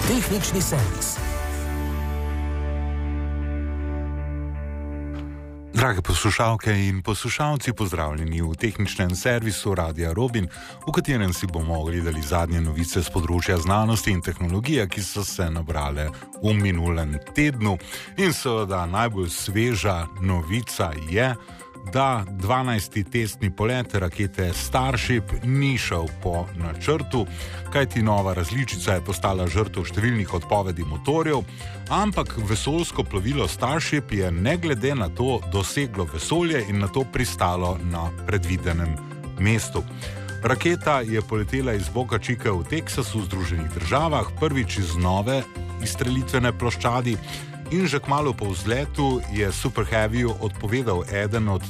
Tehnični servis. Drage poslušalke in poslušalci, pozdravljeni v tehničnem servisu Radia Robin, v katerem si bomo ogledali zadnje novice z področja znanosti in tehnologije, ki so se nabrale v minulem tednu. In seveda najbolj sveža novica je, da 12. testni polet rakete Starship ni šel po načrtu, kajti nova različica je postala žrtev številnih odpovedi motorjev, ampak vesoljsko plovilo Starship je ne glede na to doseglo vesolje in nato pristalo na predvidenem mestu. Raketa je poletela iz Boca Chica v Teksasu v Združenih državah, prvič iz nove izstrelitvene ploščadi, in že kmalu po vzletu je Super Heavyju odpovedal eden od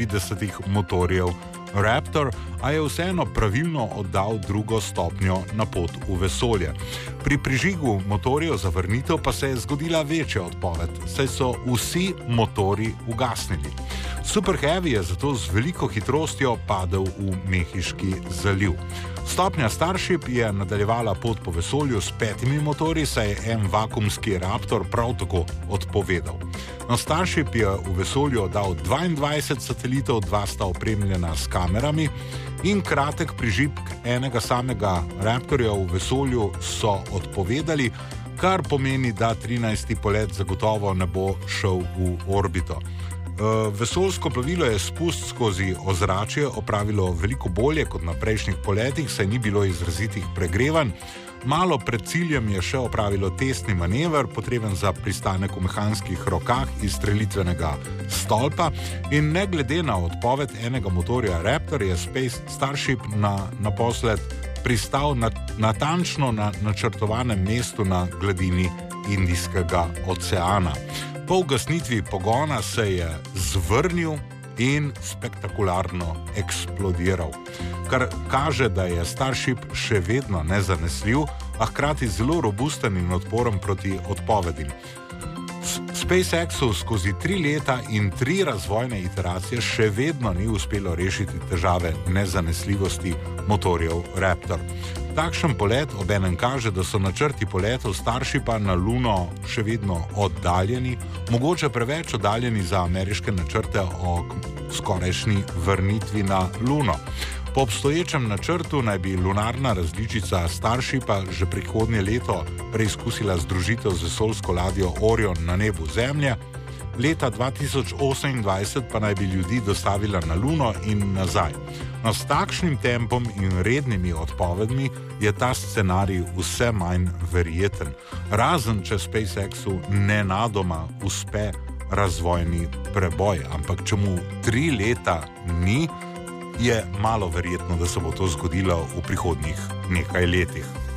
33 motorjev Raptor, a je vseeno pravilno oddal drugo stopnjo na pot v vesolje. Pri prižigu motorjev za vrnitev pa se je zgodila večja odpoved, saj so vsi motorji ugasnili. Super Heavy je zato z veliko hitrostjo padel v Mehiški zaliv. Stopnja Starship je nadaljevala pot po vesolju s 5 motorji, saj je en vakuumski Raptor prav tako odpovedal. No, Starship je v vesolju oddal 22 satelitov, 2 sta opremljena s kamerami in kratek prižig enega samega Raptorja v vesolju so odpovedali, kar pomeni, da 13. polet zagotovo ne bo šel v orbito. Vesoljsko plovilo je spust skozi ozračje opravilo veliko bolje kot na prejšnjih poletih, saj ni bilo izrazitih pregrevanj. Malo pred ciljem je še opravilo testni manever, potreben za pristanek v mehanskih rokah iz strelitvenega stolpa, in ne glede na odpoved enega motorja Raptor je Space Starship naposled pristal natančno na načrtovanem mestu na gladini Indijskega oceana. Po ugasnitvi pogona se je zvrnil in spektakularno eksplodiral, kar kaže, da je Starship še vedno nezanesljiv, a hkrati zelo robusten in odporen proti odpovedim. SpaceXu skozi 3 leta in 3 razvojne iteracije še vedno ni uspelo rešiti težave nezanesljivosti motorjev Raptor. Takšen polet obenem kaže, da so načrti poletov Starshipa na Luno še vedno oddaljeni, mogoče preveč oddaljeni za ameriške načrte o skorajšnji vrnitvi na Luno. Po obstoječem načrtu naj bi lunarna različica Starshipa že prihodnje leto preizkusila združitev z vesoljsko ladjo Orion na nebu Zemlje, leta 2028 pa naj bi ljudi dostavila na Luno in nazaj. No, s takšnim tempom in rednimi odpovedmi je ta scenarij vse manj verjeten, razen če SpaceXu nenadoma uspe razvojni preboj, ampak če mu 3 leta ni, je malo verjetno, da se bo to zgodilo v prihodnjih nekaj letih.